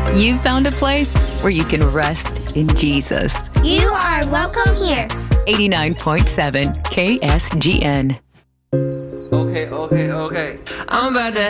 You've found a place where you can rest in Jesus. You are welcome here. 89.7 KSGN. Okay. I'm about to